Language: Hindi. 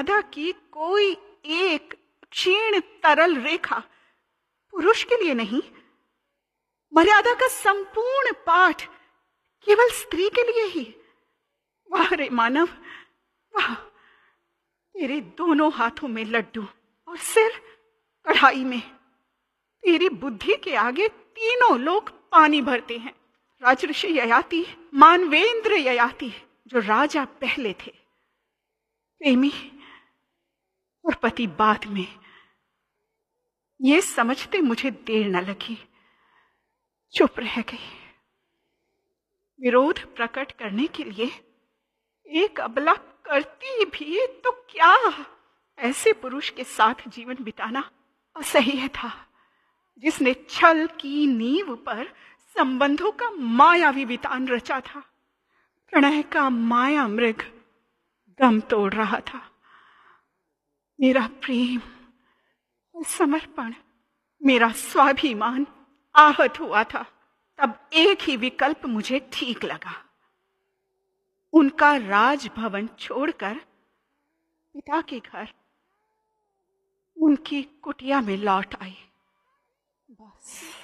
मर्यादा की कोई एक क्षीण तरल रेखा पुरुष के लिए नहीं, मर्यादा का संपूर्ण पाठ केवल स्त्री के लिए ही। वाह रे मानव, वाह! तेरे दोनों हाथों में लड्डू और सिर कढ़ाई में। तेरी बुद्धि के आगे तीनों लोग पानी भरते हैं। राजऋषि ययाति, मानवेंद्र ययाति, जो राजा पहले थे, प्रेमी और पति बाद में। ये समझते मुझे देर न लगी, चुप रह गई। विरोध प्रकट करने के लिए एक अबला करती भी तो क्या, ऐसे पुरुष के साथ जीवन बिताना असह्य था, जिसने छल की नींव पर संबंधों का मायावी वितान रचा था। प्रणय का माया मृग दम तोड़ रहा था। मेरा प्रेम और समर्पण, मेरा स्वाभिमान आहत हुआ था। तब एक ही विकल्प मुझे ठीक लगा, उनका राजभवन छोड़कर पिता के घर, उनकी कुटिया में लौट आई। बस।